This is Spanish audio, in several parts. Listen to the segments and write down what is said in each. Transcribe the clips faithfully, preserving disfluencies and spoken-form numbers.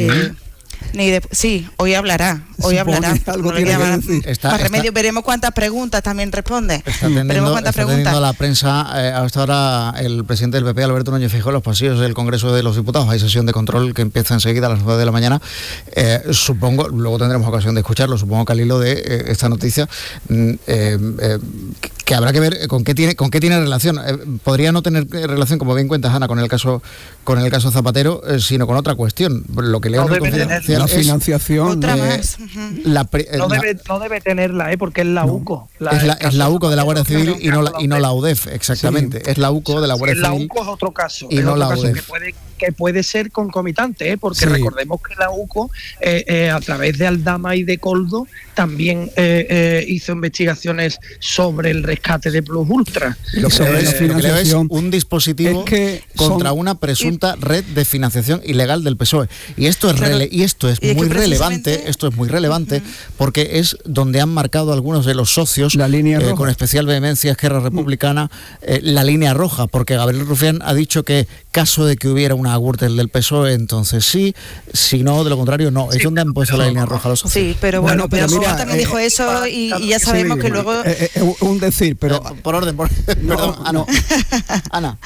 Eh, Ni de, sí, hoy hablará, hoy Supone hablará. algo No tiene le que llama- decir. Está- Más está- remedio, veremos cuántas preguntas también responde. Está Veremos atendiendo, cuántas está atendiendo preguntas. la prensa. Eh, hasta ahora el presidente del P P, Alberto Núñez Feijóo, en los pasillos del Congreso de los Diputados. Hay sesión de control que empieza enseguida a las nueve de la mañana. Eh, supongo, luego tendremos ocasión de escucharlo, supongo que al hilo de eh, esta noticia, mm, eh, eh, que habrá que ver con qué tiene con qué tiene relación. Eh, podría no tener relación, como bien cuentas, Ana, con el caso con el caso Zapatero, eh, sino con otra cuestión. Lo que leo No en el debe tener Confidencial La es, financiación. Otra eh, más. Ujú. la pri- No la- debe, no debe tenerla, ¿eh? Porque es la No. UCO. es la, es la UCO de la Guardia Zapatero, Civil y no la, y no la U UDEF, exactamente. Es la UCO de la Guardia La Civil. UCO es otro caso, y es no otro la caso UDEF. que puede, que puede ser concomitante, ¿eh? Porque Sí. recordemos que la UCO, eh, eh, a través de Aldama y de Coldo, también eh, eh, hizo investigaciones sobre el rescate de Plus Ultra. Y lo que Lo que es es- lo que leo es financiación un dispositivo es que contra son- una presunta red de financiación ilegal del P S O E. Y esto es Claro. rele- y esto es Y es que muy precisamente- relevante, esto es muy relevante porque es donde han marcado algunos de los socios, La línea eh, roja. con especial vehemencia Esquerra Republicana, eh, la línea roja, porque Gabriel Rufián ha dicho que caso de que hubiera una Gürtel del P S O E, entonces sí, si no, de lo contrario no. Es donde han puesto la línea roja los socios. Sí, pero Bueno, bueno, pero pero mira, también eh, dijo eso y, y ya sabemos sí, que luego... eh, eh, un decir, pero Eh, por orden, por, perdón, Ana. no. Ana.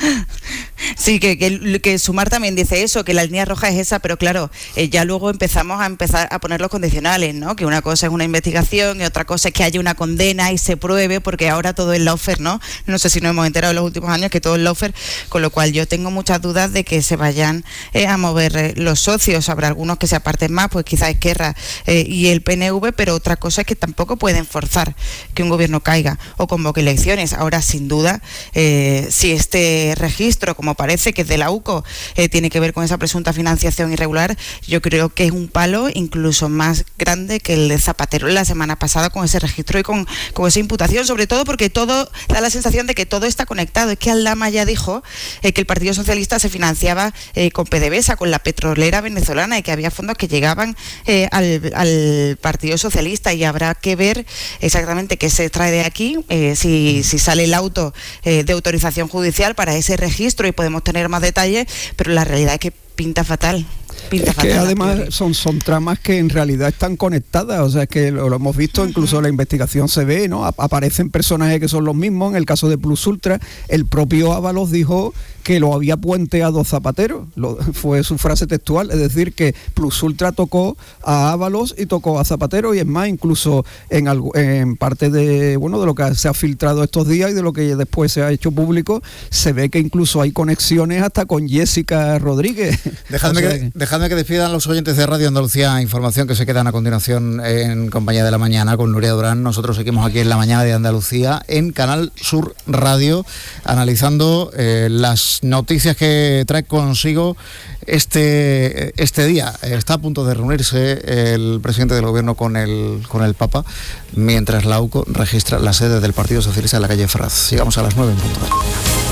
Sí, que, que, que Sumar también dice eso, que la línea roja es esa, pero claro, eh, ya luego empezamos a empezar a poner los condicionales, ¿no? Que una cosa es una investigación y otra cosa es que haya una condena y se pruebe, porque ahora todo es lawfare, ¿no? No sé si nos hemos enterado en los últimos años que todo es lawfare, con lo cual yo tengo muchas dudas de que se vayan eh, a mover eh, los socios. Habrá algunos que se aparten más, pues quizás Esquerra eh, y el P N V, pero otra cosa es que tampoco pueden forzar que un gobierno caiga o convoque elecciones. Ahora, sin duda, eh, si este registro, como parece que es de la UCO, eh, tiene que ver con esa presunta financiación irregular, yo creo que es un palo incluso más grande que el de Zapatero la semana pasada con ese registro y con, con esa imputación, sobre todo porque todo da la sensación de que todo está conectado. Es que Aldama ya dijo eh, que el Partido Socialista se financiaba eh, con PDVSA, con la petrolera venezolana, y que había fondos que llegaban eh, al, al Partido Socialista, y habrá que ver exactamente qué se trae de aquí, eh, si, si sale el auto eh, de autorización judicial para ese registro y podemos tener más detalles, pero la realidad es que pinta fatal. Pinta Es que fatal, además Arturo. son, son tramas que en realidad están conectadas, o sea, es que lo, lo hemos visto, incluso en la investigación se ve, ¿no? A- aparecen personajes que son los mismos. En el caso de Plus Ultra, el propio Ábalos dijo que lo había puenteado Zapatero, lo, fue su frase textual, es decir, que Plus Ultra tocó a Ábalos y tocó a Zapatero, y es más, incluso en, algo, en parte de, bueno, de lo que se ha filtrado estos días y de lo que después se ha hecho público, se ve que incluso hay conexiones hasta con Jessica Rodríguez. Dejadme, O sea que, dejadme que despidan los oyentes de Radio Andalucía Información, que se quedan a continuación en compañía de La Mañana con Nuria Durán. Nosotros seguimos aquí en La Mañana de Andalucía, en Canal Sur Radio, analizando eh, las noticias que trae consigo este, este día. Está a punto de reunirse el presidente del gobierno con el, con el Papa, mientras la UCO registra la sede del Partido Socialista en la calle Ferraz. Llegamos a las nueve en punto.